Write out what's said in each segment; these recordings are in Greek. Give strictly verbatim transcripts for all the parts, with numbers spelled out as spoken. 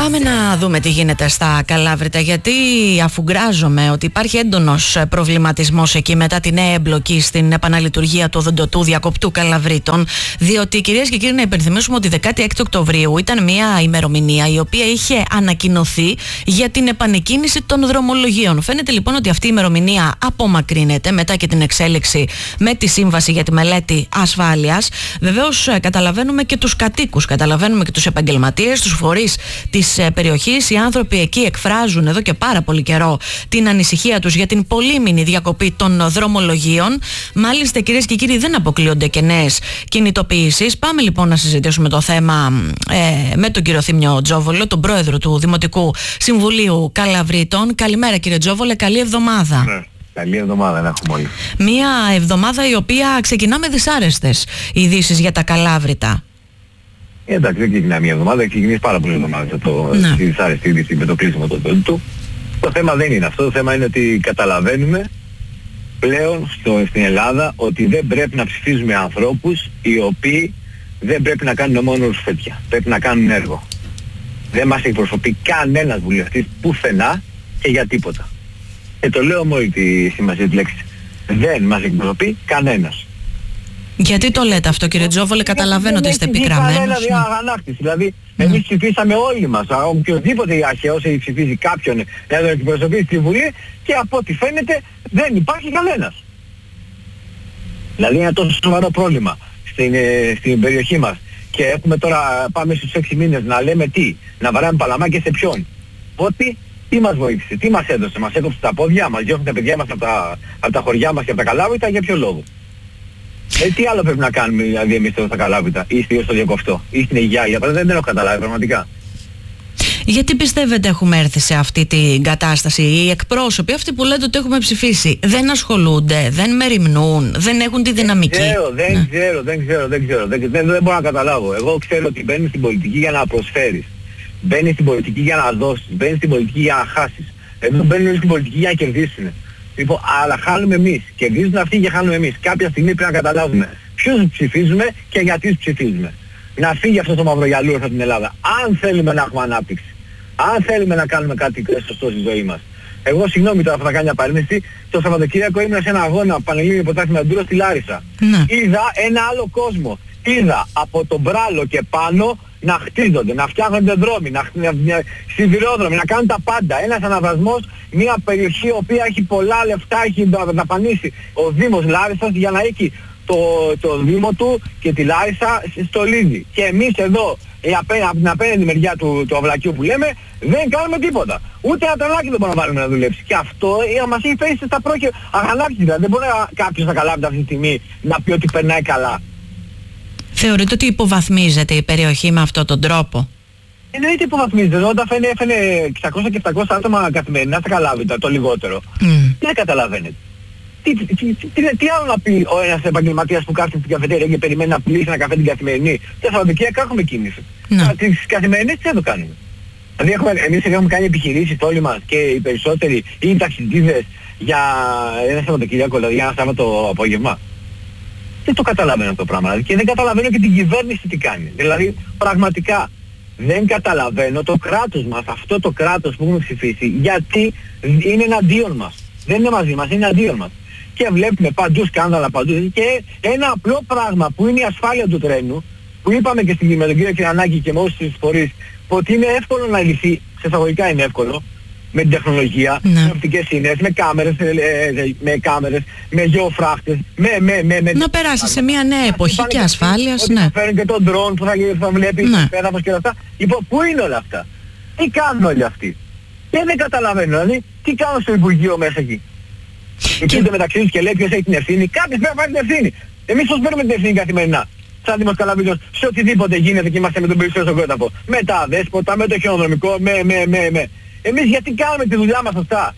Πάμε να δούμε τι γίνεται στα Καλάβρητα, γιατί αφουγκράζομαι ότι υπάρχει έντονος προβληματισμός εκεί μετά τη νέα εμπλοκή στην επαναλειτουργία του οδοντοτού διακοπτού Καλαβρίτων. Διότι, κυρίες και κύριοι, να υπενθυμίσουμε ότι δεκάτη έκτη Οκτωβρίου ήταν μια ημερομηνία η οποία είχε ανακοινωθεί για την επανεκκίνηση των δρομολογίων. Φαίνεται λοιπόν ότι αυτή η ημερομηνία απομακρύνεται μετά και την εξέλιξη με τη Σύμβαση για τη Μελέτη Ασφάλειας. Βεβαίως, καταλαβαίνουμε και τους κατοίκους, καταλαβαίνουμε και τους επαγγελματίες, τους φορείς της περιοχής. Οι άνθρωποι εκεί εκφράζουν εδώ και πάρα πολύ καιρό την ανησυχία τους για την πολύμηνη διακοπή των δρομολογίων. Μάλιστα, κυρίες και κύριοι, δεν αποκλείονται και νέες κινητοποιήσεις. Πάμε λοιπόν να συζητήσουμε το θέμα ε, με τον κύριο Θήμιο Τζόβολο, τον πρόεδρο του Δημοτικού Συμβουλίου Καλαβρίτων. Καλημέρα, κύριε Τζόβολε, καλή εβδομάδα. Ναι. Καλή εβδομάδα να έχουμε όλοι. Μία εβδομάδα η οποία ξεκινά με δυσάρεστες ειδήσεις για τα Καλάβρητα. Εντάξει, δεν ξεκινά μια εβδομάδα, έχει ξεκινήσει πάρα πολλές εβδομάδες το ναι. τη δυσάρεστη είδηση με το κλείσιμο του οδοντού. Το θέμα δεν είναι αυτό, το θέμα είναι ότι καταλαβαίνουμε πλέον στο, στην Ελλάδα ότι δεν πρέπει να ψηφίζουμε ανθρώπους οι οποίοι δεν πρέπει να κάνουν μόνο ρουσφέτια, πρέπει να κάνουν έργο. Δεν μας εκπροσωπεί κανένας βουλευτής πουθενά και για τίποτα. Και το λέω με όλη τη σημασία τη λέξη. Δεν μας εκπροσωπεί κανένας. Γιατί το λέτε αυτό, κύριε Τζόβολε? Καταλαβαίνω ότι είστε επικραμμένος. Δεν έχει κανένα αγανάκτηση. Δηλαδή, mm. εμείς ψηφίσαμε όλοι μας. Οποιοδήποτε αρχαίος έχει ψηφίσει κάποιον να τον εκπροσωπήσει στη Βουλή και από ό,τι φαίνεται δεν υπάρχει κανένας. Δηλαδή είναι τόσο σοβαρό πρόβλημα στην, στην περιοχή μας. Και έχουμε τώρα, πάμε στους έξι μήνες να λέμε τι, να βαράμε παλαμάκια σε ποιον. Ότι τι μας βοήθησε, τι μας έδωσε, μας έκοψε τα πόδια, μας διώχνουν τα παιδιά μας από τα, από τα χωριά μας και από τα Καλάβρητα, για ποιο λόγο? Ε, τι άλλο πρέπει να κάνουμε δηλαδή εμείς εδώ στα Καλάβρητα ή στο διακοπτό ή στην Αιγιά? Για παράδειγμα δεν έχω καταλάβει πραγματικά. Γιατί πιστεύετε έχουμε έρθει σε αυτή την κατάσταση? Οι εκπρόσωποι, αυτοί που λέτε ότι έχουμε ψηφίσει, δεν ασχολούνται, δεν μεριμνούν, δεν έχουν τη δυναμική? Δεν ξέρω, δεν ναι. ξέρω, δεν ξέρω, δεν ξέρω, δεν, δεν, δεν μπορώ να καταλάβω. Εγώ ξέρω ότι μπαίνεις στην πολιτική για να προσφέρεις. Μπαίνεις στην πολιτική για να δώσεις, μπαίνεις στην πολιτική για να χάσεις. Εδώ μπαίνουν στην πολιτική για να κερδίσουν. Λοιπόν, αλλά χάνουμε εμείς. Κερδίζουν αυτοί και χάνουμε εμείς. Κάποια στιγμή πρέπει να καταλάβουμε ποιους ψηφίζουμε και γιατί τους ψηφίζουμε. Να φύγει αυτό το μαυρογιαλούρο από την Ελλάδα. Αν θέλουμε να έχουμε ανάπτυξη. Αν θέλουμε να κάνουμε κάτι σωστό στη ζωή μας. Εγώ συγγνώμη τώρα που θα κάνω μια παρένθεση. Το Σαββατοκύριακο ήμουν σε ένα αγώνα Πανελλήνιο Πρωτάθλημα Εντούρο στη Λάρισα. Ναι. Είδα ένα άλλο κόσμο. Είδα από τον Μπράλο και πάνω να χτίζονται, να φτιάχνονται δρόμοι, να, να, να, σιδηρόδρομοι, να κάνουν τα πάντα. Ένας αναβασμός, μια περιοχή η οποία έχει πολλά λεφτά, έχει δαπανίσει ο Δήμος Λάρισσας για να έχει το, το Δήμο του και τη Λάρισα στολίζει. Και εμείς εδώ, από την απέναντι μεριά του, του αυλακιού που λέμε, δεν κάνουμε τίποτα. Ούτε ένα τρελάκι δεν μπορούμε να βάλουμε να δουλέψει. Και αυτό μας έχει φέρει στα πρόκειρα αγανάκτηση. Δηλαδή δεν μπορεί κάποιος να καλάβει αυτή τη στιγμή να πει ότι περνάει καλά. Θεωρείτε ότι υποβαθμίζεται η περιοχή με αυτόν τον τρόπο? Εννοείται υποβαθμίζεται. Όταν φαίνεται, έφερε εξακόσια και επτακόσια άτομα καθημερινά στα Καλάβρητα, το λιγότερο. Mm. Δεν καταλαβαίνετε. Τι, τι, τι, τι, τι άλλο να πει ο ένας επαγγελματίας που κάθεται στην καφετέρια και περιμένει να πουλήσει ένα καφέ την καθημερινή? Τα Σαββατοκύριακα έχουμε κίνηση. Mm. Τις καθημερινές τι θα το κάνουμε? Δηλαδή έχουμε, εμείς έχουμε κάνει επιχειρήσεις όλοι μας και οι περισσότεροι ή οι ταξιτζίδες για ένα Σαββατοκύριακο, δηλαδή για ένα Σάββατο απόγευμα. Δεν το καταλαβαίνω αυτό το πράγμα και δεν καταλαβαίνω και την κυβέρνηση τι κάνει. Δηλαδή πραγματικά δεν καταλαβαίνω το κράτος μας, αυτό το κράτος που έχουμε ψηφίσει, γιατί είναι εναντίον μας. Δεν είναι μαζί μας, είναι εναντίον μας. Και βλέπουμε παντού σκάνδαλα παντού και ένα απλό πράγμα που είναι η ασφάλεια του τρένου, που είπαμε και στην, με τον κύριο Κυρανάκη και με όσους τις φορείς, ότι είναι εύκολο να λυθεί, σε εισαγωγικά είναι εύκολο, με την τεχνολογία, ναι. με οπτικές σύννες, με κάμερες, ε, με κάμερες, με γεωφράχτες, με, με, με, με... Να περάσει σε μια νέα εποχή και ασφάλειας, ότι ναι. θα φέρουν και τον ντρόν που θα, θα βλέπει ναι. το πέδαφος και όλα αυτά. Λοιπόν, πού είναι όλα αυτά? Τι κάνουν όλοι αυτοί? Και δεν καταλαβαίνω, δηλαδή, τι κάνουν στο Υπουργείο μέσα εκεί? Εκεί μεταξύ τους και λέει ποιος έχει την ευθύνη. Κάποιος πρέπει να πάρει την ευθύνη. Εμείς πώς παίρνουμε την ευθύνη καθημερινά? Σαν Δημοσκαλαβίτος, σε οτιδήποτε γίνεται και είμαστε με τον περισσότερο στον κρόταφο. Με τα δέσποτα, με το χιονοδρομικό, με, με, με, με. Εμείς γιατί κάνουμε τη δουλειά μας σωστά?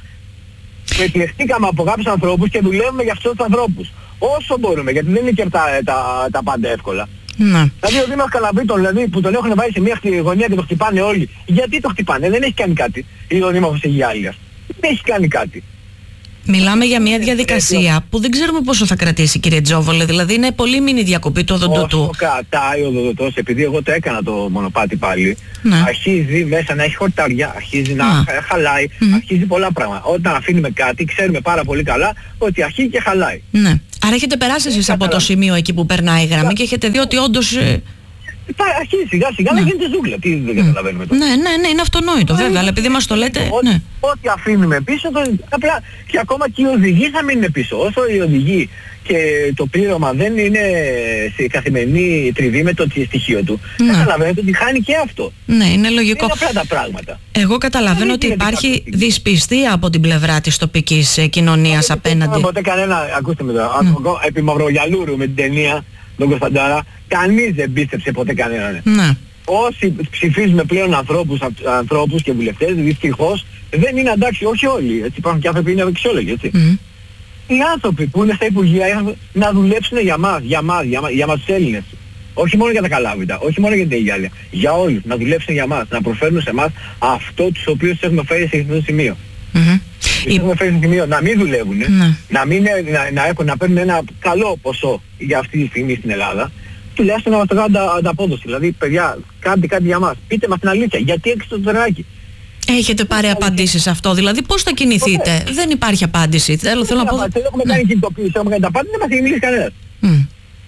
Εκλεχτήκαμε από κάποιους ανθρώπους και δουλεύουμε για αυτούς τους ανθρώπους. Όσο μπορούμε, γιατί δεν είναι και τα, τα, τα πάντα εύκολα. Ναι. Δηλαδή ο Δήμος Καλαβρίτων, δηλαδή, που τον έχουν βάλει σε μια γωνία και το χτυπάνε όλοι. Γιατί το χτυπάνε? Δεν έχει κάνει κάτι. Ή ο Δήμος Αιγιάλιας. Δεν έχει κάνει κάτι. Μιλάμε για μια διαδικασία που δεν ξέρουμε πόσο θα κρατήσει, κύριε Τζόβολε. Δηλαδή είναι πολύ μήνυ διακοπή του οδοντοτού. Όσο κρατάει ο οδοντοτός, επειδή εγώ το έκανα το μονοπάτι πάλι, ναι. αρχίζει μέσα να έχει χορτάρια, αρχίζει να Α. χαλάει, mm. αρχίζει πολλά πράγματα. Όταν αφήνουμε κάτι, ξέρουμε πάρα πολύ καλά ότι αρχίζει και χαλάει. Ναι. Άρα έχετε περάσει εσείς από το σημείο εκεί που περνάει η γραμμή και έχετε δει ότι όντως... Ε... Αρχίζει σιγά σιγά ναι. να γίνεται ζούγκλα. Τι δεν καταλαβαίνουμε τώρα. Ναι, ναι, ναι, είναι αυτονόητο βέβαια, αλλά επειδή μας το λέτε... Ό,τι, ναι. ό,τι αφήνουμε πίσω, το, απλά και ακόμα και οι οδηγοί θα μείνουν πίσω. Όσο οι οδηγοί και το πλήρωμα δεν είναι σε καθημερινή τριβή με το στοιχείο του, ναι. καταλαβαίνετε ότι χάνει και αυτό. Ναι, είναι λογικό. Είναι απλά τα πράγματα. Εγώ καταλαβαίνω ότι υπάρχει δυσπιστία από την πλευρά της τοπικής κοινωνίας απέναντι. Δεν ποτέ κανένα, ακούστε με τώρα, mm. επί Μαυρογιαλούρου με την ταινία, τον Κωνσταντάρα, κανείς δεν πίστεψε ποτέ κανέναν. Ναι. Όσοι ψηφίζουμε πλέον ανθρώπους, ανθρώπους και βουλευτές, δυστυχώς δεν είναι εντάξει, όχι όλοι. Έτσι, υπάρχουν και άνθρωποι που είναι αξιόλογοι, έτσι. Mm. Οι άνθρωποι που είναι στα Υπουργεία να δουλέψουν για μας, για μας, για μας, για μας τους Έλληνες. Όχι μόνο για τα Καλάβρητα, όχι μόνο για την Αιγιάλια. Για όλους, να δουλέψουν για μας, να προσφέρουν σε εμάς αυτό τους οποίους τους έχουμε φέρει σε αυτό το σημείο. Mm-hmm. Τους έχουμε φέρει σε σημείο να μην δουλεύουν, mm. να, μην, να, να, έχουν, να παίρνουν ένα καλό ποσό για αυτή τη στιγμή στην Ελλάδα, τουλάχιστον να μας το κάνουν ανταπόδοση. Δηλαδή, παιδιά, κάντε κάτι για μας. Πείτε μας την αλήθεια. Γιατί έξω το τρενάκι. Έχετε πάρει απαντήσεις σε αυτό, δηλαδή πώς θα κινηθείτε? Okay. Δεν υπάρχει απάντηση. Θέλω, θέλω να πω... Δεν έχουμε κάνει κινητοποίηση, έχουμε κάνει τα πάντα, δεν μας έχει μιλήσει κανένας. Mm.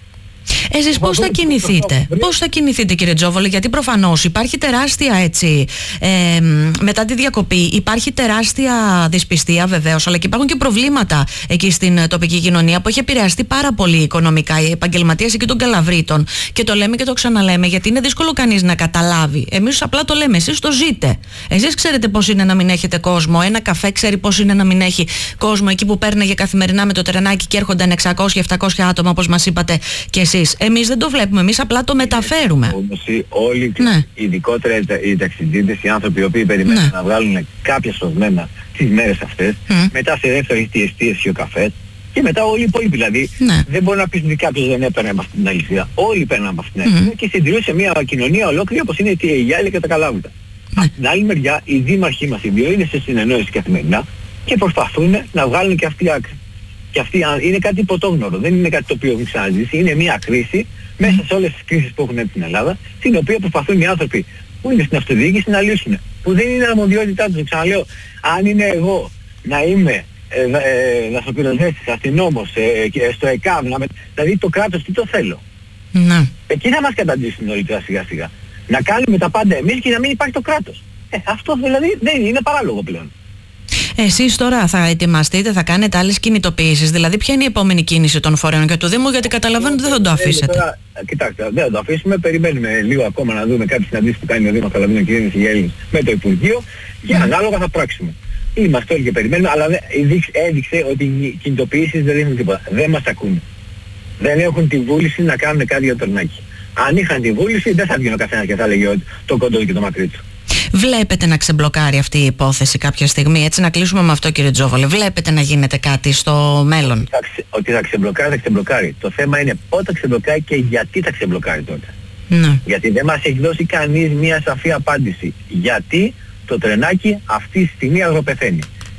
Εσείς πώς θα κινηθείτε, πώς θα κινηθείτε κύριε Τζόβολε, γιατί προφανώς υπάρχει τεράστια έτσι, ε, μετά τη διακοπή υπάρχει τεράστια δυσπιστία βεβαίως, αλλά και υπάρχουν και προβλήματα εκεί στην τοπική κοινωνία που έχει επηρεαστεί πάρα πολύ οικονομικά οι επαγγελματίες εκεί των Καλαβρίτων, και το λέμε και το ξαναλέμε γιατί είναι δύσκολο κανείς να καταλάβει. Εμείς απλά το λέμε, εσείς το ζείτε. Εσείς ξέρετε πώς είναι να μην έχετε κόσμο, ένα καφέ ξέρει πώς είναι να μην έχει κόσμο εκεί που παίρναγε καθημερινά με το τρενάκι και έρχονταν εξακόσια επτακόσια άτομα όπως μας είπατε κι εσείς. Εμείς δεν το βλέπουμε, εμείς απλά το μεταφέρουμε. Όμως όλοι, ναι. ειδικότερα οι ταξιτζίδες, οι άνθρωποι οι οποίοι περιμένουν ναι. να βγάλουν κάποια σωσμένα τις μέρες αυτές, mm. μετά σε δεύτερη εστίαση και ο καφές, και μετά όλοι οι υπόλοιποι. Δηλαδή ναι. δεν μπορεί να πεις ότι κάποιος δεν έπαιρνε από αυτήν την αλήθεια. Όλοι παίρνουν από αυτήν την αλήθεια mm. και συντηρούσε μια κοινωνία ολόκληρη όπως είναι η Αιγιάλια και τα Καλάβρητα. Ναι. Από την άλλη μεριά, οι δήμαρχοί μας οι δύο είναι σε συνεννόηση καθημερινά και προσπαθούν να βγάλουν και αυτή άκρη. Και αυτή είναι κάτι πρωτόγνωρο, δεν είναι κάτι το οποίο έχουν ξαναζήσει, είναι μια κρίση μέσα σε όλες τις κρίσεις που έχουν στην Ελλάδα, στην οποία προσπαθούν οι άνθρωποι που είναι στην αυτοδιοίκηση να λύσουν. Που δεν είναι αρμοδιότητά τους, ξαναλέω, αν είναι εγώ να είμαι δασοπυροσβέστης, αστυνόμος, ε, στο ΕΚΑΒ, να με... δηλαδή το κράτος τι το θέλω. Ναι. Εκεί θα μας καταντήσουν όλοι τώρα σιγά σιγά. Να κάνουμε τα πάντα εμείς και να μην υπάρχει το κράτος. Ε, αυτό δηλαδή δεν είναι παράλογο πλέον. Εσείς τώρα θα ετοιμαστείτε, θα κάνετε άλλες κινητοποιήσεις, δηλαδή ποια είναι η επόμενη κίνηση των φορέων και του Δήμου, γιατί καταλαβαίνω ότι δεν θα το αφήσετε. Τώρα, κοιτάξτε, δεν θα το αφήσουμε, περιμένουμε λίγο ακόμα να δούμε κάποιες συναντήσεις που κάνει ο Δήμος Καλαβρίτων και η Έλληνες με το Υπουργείο και mm. ανάλογα θα πράξουμε. Είμαστε όλοι και περιμένουμε, αλλά έδειξε ότι οι κινητοποιήσεις δεν δείχνουν τίποτα. Δεν μας ακούνε. Δεν έχουν τη βούληση να κάνουν κάτι για το Τρενάκι. Αν είχαν τη βούληση δεν θα βγει ο καθένας και θα έλεγε το κοντό και το μακρύ του. Βλέπετε να ξεμπλοκάρει αυτή η υπόθεση κάποια στιγμή, έτσι να κλείσουμε με αυτό κύριε Τζόβολε? Βλέπετε να γίνεται κάτι στο μέλλον? Ότι θα, ξε, ότι θα ξεμπλοκάρει, θα ξεμπλοκάρει. Το θέμα είναι πότε θα ξεμπλοκάρει και γιατί θα ξεμπλοκάρει τότε. Ναι. Γιατί δεν μας έχει δώσει κανείς μια σαφή απάντηση. Γιατί το τρενάκι αυτή τη στιγμή αργοπεθαίνει.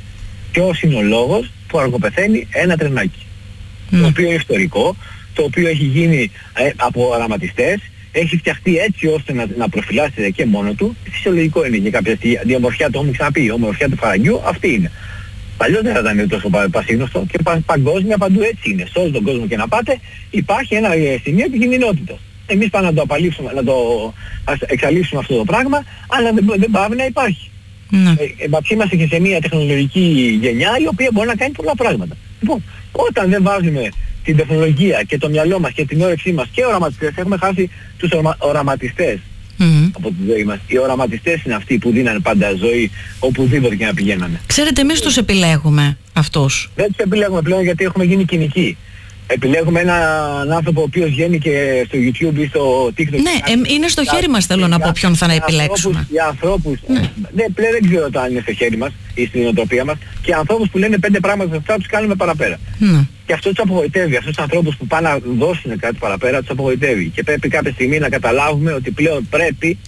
Ποιος είναι ο λόγος που αργοπεθαίνει ένα τρενάκι. Ναι. Το οποίο είναι ιστορικό, το οποίο έχει γίνει ε, από οραματιστές, έχει φτιαχτεί έτσι ώστε να, να προφυλάσσεται και μόνο του. Φυσιολογικό είναι και κάποια η ομορφιά του, έχουμε ξαναπεί, η ομορφιά του φαραγγιού αυτή είναι. Παλιότερα δεν ήταν τόσο πασίγνωστο και πα, παγκόσμια παντού έτσι είναι. Σε όλο τον κόσμο και να πάτε υπάρχει ένα σημείο επικινδυνότητας. Εμείς πάμε να το απαλείψουμε, να το εξαλείψουμε αυτό το πράγμα, αλλά δεν, δεν πάει να υπάρχει. Mm. Ε, είμαστε και σε μια τεχνολογική γενιά η οποία μπορεί να κάνει πολλά πράγματα. Λοιπόν, όταν δεν βάζουμε την τεχνολογία και το μυαλό μας και την όρεξή μας και οραματιστές, έχουμε χάσει τους οραμα, οραματιστές mm-hmm. από τη ζωή μας. Οι οραματιστές είναι αυτοί που δίνανε πάντα ζωή οπουδήποτε και να πηγαίνανε. Ξέρετε, εμείς τους επιλέγουμε αυτούς. Δεν τους επιλέγουμε πλέον γιατί έχουμε γίνει κοινικοί. Επιλέγουμε έναν άνθρωπο ο οποίος βγαίνει και στο YouTube ή στο TikTok. Ναι, ε, είναι στο χέρι μας, θέλω να πω ποιον θα επιλέξουμε. Οι ανθρώπους, ναι. ναι, πλέον δεν ξέρω αν είναι στο χέρι μας ή στην νοοτροπία μας, και ανθρώπους που λένε πέντε πράγματα αυτά τους κάνουμε παραπέρα. Ναι. Και αυτό τους απογοητεύει, αυτούς τους ανθρώπους που πάνε να δώσουν κάτι παραπέρα τους απογοητεύει. Και πρέπει κάποια στιγμή να καταλάβουμε ότι πλέον πρέπει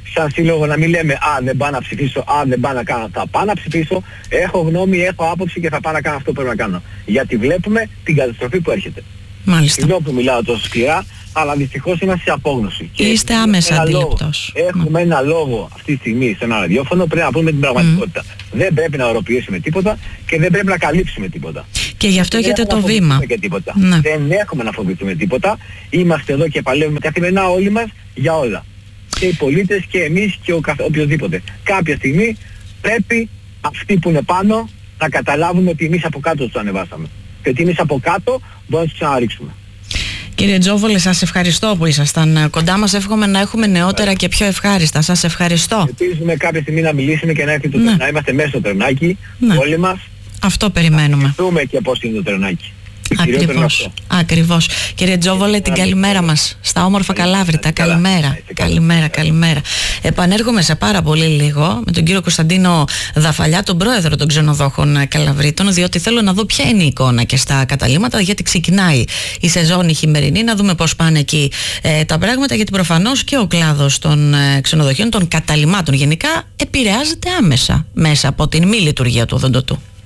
σαν σύλλογο να μην λέμε «Α, δεν πάω να ψηφίσω, α, δεν πάω να κάνω». Θα πάω να ψηφίσω, έχω γνώμη, έχω άποψη και θα πάω να κάνω αυτό που πρέπει να κάνω. Γιατί βλέπουμε την καταστροφή που έρχεται. Μάλιστα. Συγγνώμη που μιλάω τόσο σκληρά, αλλά δυστυχώς είμαστε σε απόγνωση. Είστε άμεσα αντιληπτός. Έχουμε ένα λόγο αυτή τη στιγμή σε ένα ραδιόφωνο, πρέπει να πούμε την πραγματικότητα. Mm. Δεν πρέπει να οροποιήσουμε τίποτα και δεν πρέπει να καλύψουμε τίποτα. Και γι' αυτό έχετε το βήμα. Ναι. Δεν έχουμε να φοβηθούμε τίποτα. Είμαστε εδώ και παλεύουμε καθημερινά όλοι μας για όλα. Και οι πολίτες και εμείς και ο καθ... οποιοδήποτε. Κάποια στιγμή πρέπει αυτοί που είναι πάνω να καταλάβουν ότι εμείς από κάτω τους ανεβάσαμε. Και ότι εμείς από κάτω μπορούμε να τους ξαναρίξουμε. Κύριε Τζόβολε, σας ευχαριστώ που ήσασταν κοντά μας. Εύχομαι να έχουμε νεότερα και πιο ευχάριστα. Σας ευχαριστώ. Ελπίζουμε κάποια στιγμή να μιλήσουμε και να, έρθει το ναι. να είμαστε μέσα στο τρενάκι, ναι. όλοι μας. Αυτό περιμένουμε. Να δούμε και πώς είναι το τρενάκι. Ακριβώς. Ακριβώς. Κύριε Τζόβολε, την καλημέρα μας στα όμορφα Καλάβρητα. Καλημέρα. Καλημέρα, καλημέρα. Επανέρχομαι σε πάρα πολύ λίγο με τον κύριο Κωνσταντίνο Δαφαλιά, τον πρόεδρο των ξενοδόχων Καλαβρήτων, διότι θέλω να δω ποια είναι η εικόνα και στα καταλύματα, γιατί ξεκινάει η σεζόν η χειμερινή, να δούμε πώς πάνε εκεί ε, τα πράγματα, γιατί προφανώς και ο κλάδος των ε, ξενοδοχείων, των καταλυμάτων γενικά, επηρεάζεται άμεσα μέσα από την μη λειτουργία του οδοντοτού.